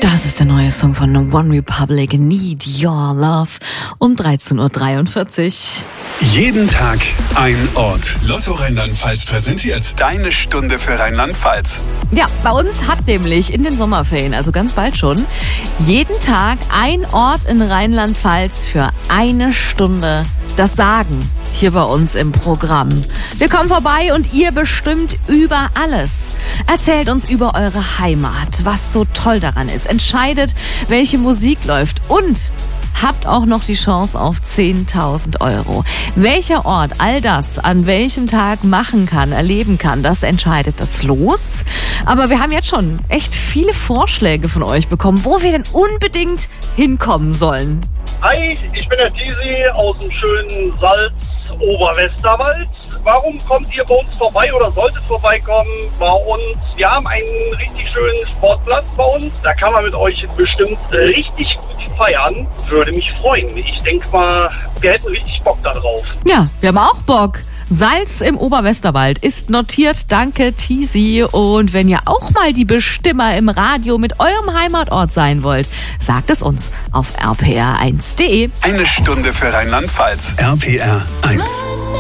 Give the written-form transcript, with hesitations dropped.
Das ist der neue Song von One Republic, Need Your Love, um 13.43 Uhr. Jeden Tag ein Ort. Lotto Rheinland-Pfalz präsentiert deine Stunde für Rheinland-Pfalz. Ja, bei uns hat nämlich in den Sommerferien, also ganz bald schon, jeden Tag ein Ort in Rheinland-Pfalz für eine Stunde das Sagen hier bei uns im Programm. Wir kommen vorbei und ihr bestimmt über alles. Erzählt uns über eure Heimat, was so toll daran ist. Entscheidet, welche Musik läuft und habt auch noch die Chance auf 10.000 Euro. Welcher Ort all das an welchem Tag machen kann, erleben kann, das entscheidet das Los. Aber wir haben jetzt schon echt viele Vorschläge von euch bekommen, wo wir denn unbedingt hinkommen sollen. Hi, ich bin der Tisi aus dem schönen Salz-Oberwesterwald. Warum kommt ihr bei uns vorbei oder solltet vorbeikommen bei uns? Wir haben einen richtig schönen Sportplatz bei uns. Da kann man mit euch bestimmt richtig gut feiern. Würde mich freuen. Ich denke mal, wir hätten richtig Bock da drauf. Ja, wir haben auch Bock. Salz im Oberwesterwald ist notiert. Danke, Tisi. Und wenn ihr auch mal die Bestimmer im Radio mit eurem Heimatort sein wollt, sagt es uns auf rpr1.de. Eine Stunde für Rheinland-Pfalz. RPR 1.